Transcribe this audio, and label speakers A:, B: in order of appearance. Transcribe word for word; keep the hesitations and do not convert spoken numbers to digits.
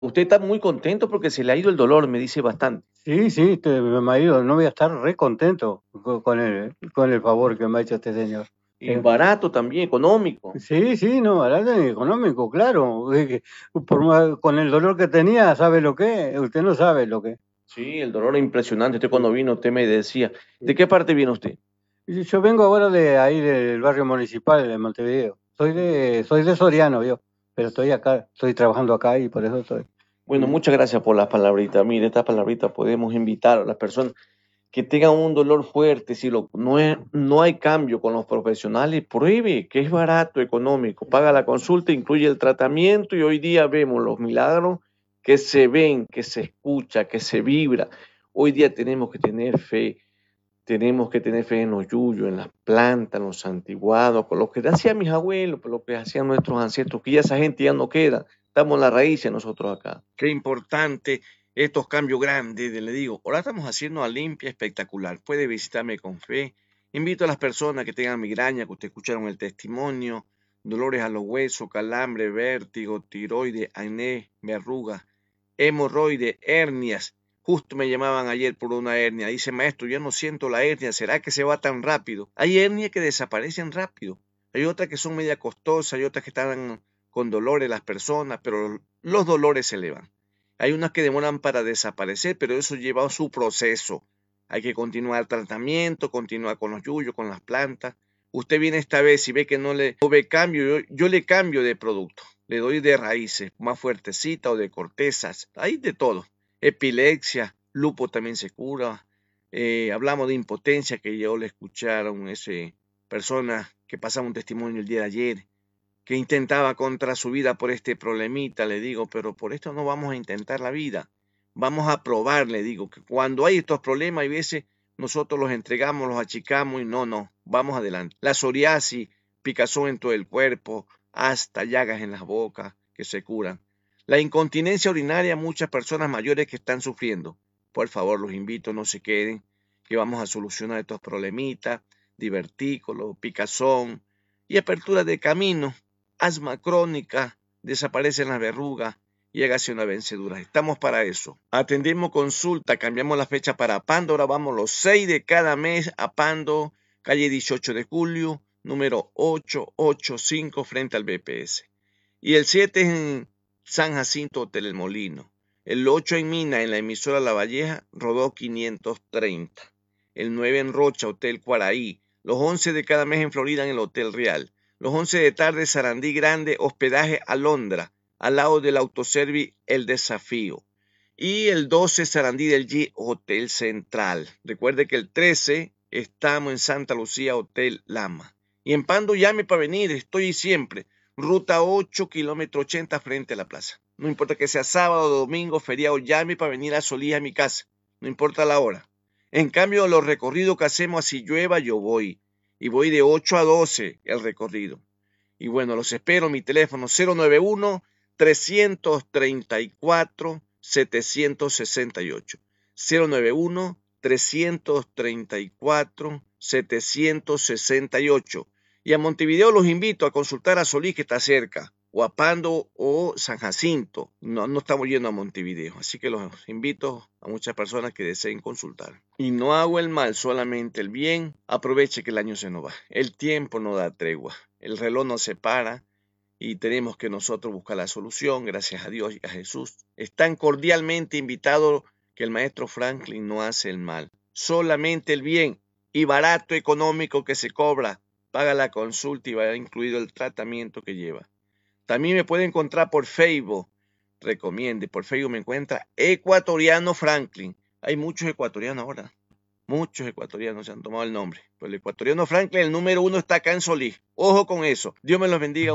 A: Usted está muy contento porque se le ha ido el dolor, me dice bastante.
B: Sí, sí, este, me ha ido, no voy a estar re contento co- con el, con el favor que me ha hecho este señor.
A: Y
B: Eh,
A: barato también, económico.
B: sí, sí, no, barato y económico, claro. Es que por más- con el dolor que tenía, ¿sabe lo que? Usted no sabe lo que.
A: Sí, el dolor es impresionante. Usted
B: Sí,
A: cuando vino, usted me decía, ¿de
B: sí.
A: qué parte viene usted?
B: Y yo vengo ahora de ahí del barrio municipal de Montevideo. Soy de, soy de Soriano, yo, pero estoy acá, estoy trabajando acá y por eso estoy.
A: Bueno, muchas gracias por las palabritas. Mire, estas palabritas podemos invitar a las personas que tengan un dolor fuerte, si lo, no, es- no hay cambio con los profesionales, pruebe que es barato, económico, paga la consulta, incluye el tratamiento y hoy día vemos los milagros que se ven, que se escucha, que se vibra. Hoy día tenemos que tener fe, tenemos que tener fe en los yuyos, en las plantas, en los santiguados, con lo que hacían mis abuelos, con lo que hacían nuestros ancestros, que ya esa gente ya no queda, estamos en la raíz nosotros acá. Qué importante estos cambios grandes, le digo, ahora estamos haciendo una limpia espectacular, puede visitarme con fe, invito a las personas que tengan migraña, que ustedes escucharon el testimonio, dolores a los huesos, calambre, vértigo, tiroides, acné, verrugas, hemorroides, hernias. Justo me llamaban ayer por una hernia. Dice, maestro, yo no siento la hernia. ¿Será que se va tan rápido? Hay hernias que desaparecen rápido. Hay otras que son media costosas, hay otras que están con dolores las personas, pero los dolores se elevan. Hay unas que demoran para desaparecer, pero eso lleva su proceso. Hay que continuar el tratamiento, continuar con los yuyos, con las plantas. Usted viene esta vez y ve que no le no ve cambio, yo, yo le cambio de producto. Le doy de raíces, más fuertecita o de cortezas. Hay de todo. Epilepsia, lupo también se cura. Eh, hablamos de impotencia, que yo le escucharon ese persona que pasaba un testimonio el día de ayer, que intentaba contra su vida por este problemita, le digo, pero por esto no vamos a intentar la vida. Vamos a probar, le digo, que cuando hay estos problemas, hay veces nosotros los entregamos, los achicamos y no, no, vamos adelante. La psoriasis, picazón en todo el cuerpo, hasta llagas en las bocas que se curan. La incontinencia urinaria, muchas personas mayores que están sufriendo. Por favor, los invito, no se queden, que vamos a solucionar estos problemitas, divertículos, picazón y apertura de camino, asma crónica, desaparecen las verrugas y hágase una vencedura. Estamos para eso. Atendemos consulta, cambiamos la fecha para Pando, ahora vamos los seis de cada mes a Pando, calle dieciocho de julio, número ochocientos ochenta y cinco frente al B P S. Y el siete es en San Jacinto, Hotel El Molino. El ocho en Mina, en la emisora La Valleja, Rodó quinientos treinta. El nueve en Rocha, Hotel Cuaraí. Los once de cada mes en Florida, en el Hotel Real. Los once de tarde, Sarandí Grande, hospedaje Alondra, al lado del autoservice El Desafío. Y el doce, Sarandí del G, Hotel Central. Recuerde que el trece estamos en Santa Lucía, Hotel Lama. Y en Pando llame para venir, estoy siempre. Ruta ocho, kilómetro ochenta frente a la plaza. No importa que sea sábado, domingo, feriado, llame para venir a Solís a mi casa. No importa la hora. En cambio, los recorridos que hacemos, así llueva, yo voy. Y voy de ocho a doce el recorrido. Y bueno, los espero, mi teléfono cero nueve uno, tres tres cuatro, siete seis ocho. cero nueve uno, tres tres cuatro, siete seis ocho. Y a Montevideo los invito a consultar a Solís, que está cerca, o a Pando o San Jacinto. No, no estamos yendo a Montevideo, así que los invito a muchas personas que deseen consultar. Y no hago el mal, solamente el bien. Aproveche que el año se nos va. El tiempo no da tregua. El reloj no se para y tenemos que nosotros buscar la solución, gracias a Dios y a Jesús. Están cordialmente invitados, que el maestro Franklin no hace el mal, solamente el bien, y barato, económico, que se cobra. Paga la consulta y va incluido el tratamiento que lleva. También me puede encontrar por Facebook. Recomiende, por Facebook me encuentra Ecuatoriano Franklin. Hay muchos ecuatorianos ahora. Muchos ecuatorianos se han tomado el nombre. Pero el ecuatoriano Franklin, el número uno, está acá en Solís. Ojo con eso. Dios me los bendiga.